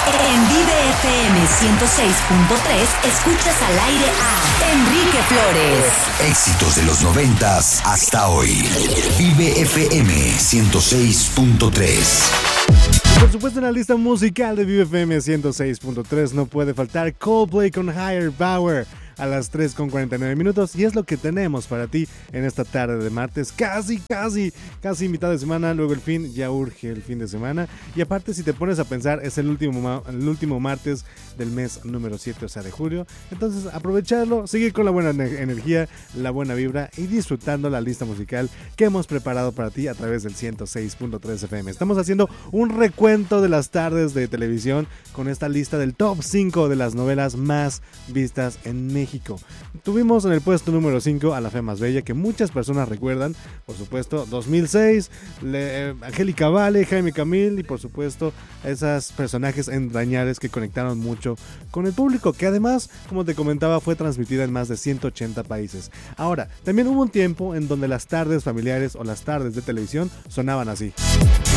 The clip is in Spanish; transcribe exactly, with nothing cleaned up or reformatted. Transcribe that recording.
En Vive F M ciento seis punto tres escuchas al aire a Enrique Flores. Éxitos de los noventas hasta hoy. Vive F M ciento seis punto tres. Por supuesto, en la lista musical de Vive F M ciento seis punto tres no puede faltar Coldplay con Higher Power a las tres con cuarenta y nueve minutos, y es lo que tenemos para ti en esta tarde de martes, casi, casi, casi mitad de semana, luego el fin, ya urge el fin de semana, y aparte si te pones a pensar es el último, el último martes del mes número siete, o sea de julio, entonces aprovecharlo, seguir con la buena energía, la buena vibra y disfrutando la lista musical que hemos preparado para ti a través del ciento seis punto tres F M. Estamos haciendo un recuento de las tardes de televisión con esta lista del top cinco de las novelas más vistas en México. México. Tuvimos en el puesto número cinco a La Fe Más Bella, que muchas personas recuerdan, por supuesto, dos mil seis, Le, eh, Angélica Vale, Jaime Camil y por supuesto esos personajes entrañables que conectaron mucho con el público, que además, como te comentaba, fue transmitida en más de ciento ochenta países. Ahora, también hubo un tiempo en donde las tardes familiares o las tardes de televisión sonaban así.